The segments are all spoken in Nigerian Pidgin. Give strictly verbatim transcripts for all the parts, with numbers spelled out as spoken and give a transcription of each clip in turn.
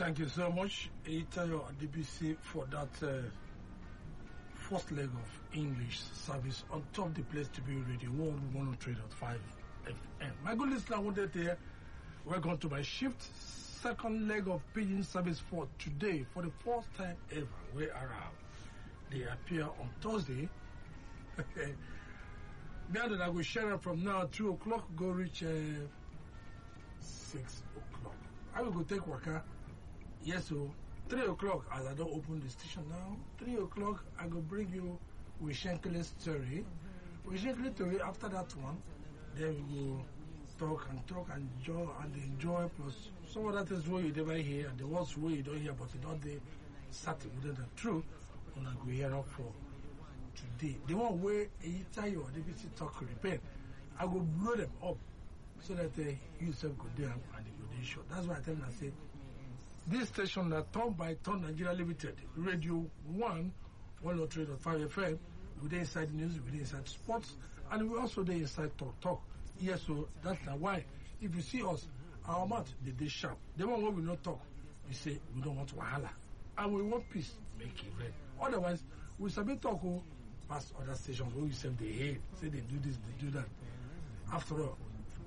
Thank you so much, Eitayo Adebisi, for that uh, first leg of English service on top the place to be radio, one oh three point five F M. My good listener, I wanted to welcome to my shift, second leg of Pidgin service for today, for the first time ever, where around they appear on Thursday. Now that I will share it from now, two o'clock, go reach uh, six o'clock. I will go take Waka. Yes, so three o'clock, as I don't open the station now, three o'clock, I will bring you with Shankly's story. Mm-hmm. With Shankly's story, after that one, then we will talk and talk and enjoy and enjoy, plus some of that is what you never hear, and the ones where you don't hear, but you don't they certain within the truth, and I go hear up for today. The one where Eitayo Adebisi talk repent, I will blow them up so that uh, you yourself go there and they go there short. That's why I tell them, I say, this station that Turn by Turn Nigeria Limited, Radio one, one oh three point five F M, we dey inside news, we dey inside sports, and we also dey inside talk talk. Yes, so that's why if you see us, our mouth they dey sharp. The one where we not talk, we say we don't want wahala, and we want peace. Make it red. Otherwise, we submit talk oh, past other stations where we say they hate, say they do this, they do that. After all,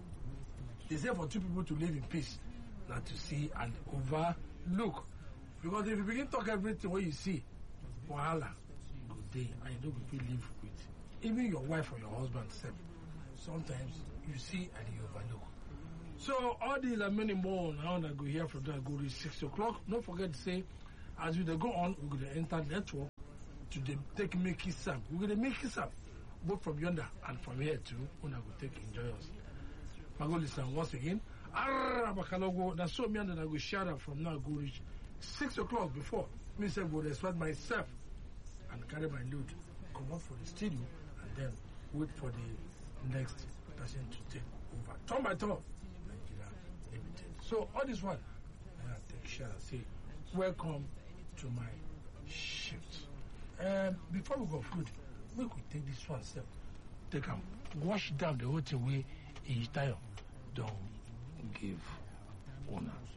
they say for two people to live in peace, not to see and overlook. Because if you begin to talk everything what you see, wahala, good day, and you don't people live with. Even your wife or your husband self, sometimes you see and you overlook. So all these and many more now that go here from there, go to six o'clock. Don't forget to say, as we go on, we're going to enter network to the take make it up. We're going to make it up, both from yonder and from here too. We're going to take enjoy us. My good listen once again. Arabakalogo, that's so me and I go shout out from now, go reach six o'clock before. Me say, go respect myself and carry my load, come out for the studio, and then wait for the next person to take over. Turn by turn, Nigeria Limited. So, all this one, I take share and say, welcome to my shift. Um, before we go food, we could take this one step, take them, wash down the whole thing way Eitayo don't give honor.